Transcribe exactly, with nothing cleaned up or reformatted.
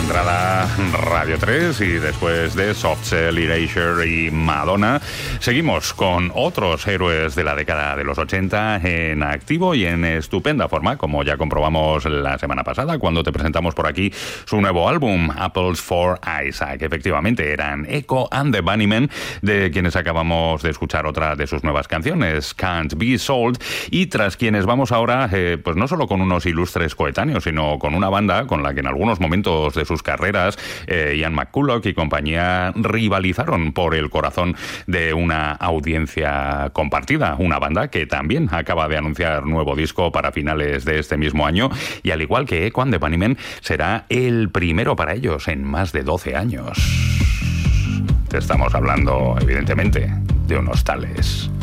entrada Radio tres y después de Soft Cell, Erasure y Madonna, seguimos con otros héroes de la década de los ochenta en activo y en estupenda forma, como ya comprobamos la semana pasada cuando te presentamos por aquí su nuevo álbum, Apples for Isaac. Efectivamente, eran Echo and the Bunnymen, de quienes acabamos de escuchar otra de sus nuevas canciones, Can't Be Sold, y tras quienes vamos ahora, eh, pues no solo con unos ilustres coetáneos, sino con una banda con la que en algunos momentos de sus carreras eh, Ian McCulloch y compañía rivalizaron por el corazón de una audiencia compartida. Una banda que también acaba de anunciar nuevo disco para finales de este mismo año y, al igual que Echo and the Bunnymen, será el primero para ellos en más de doce años. Te estamos hablando, evidentemente, de unos tales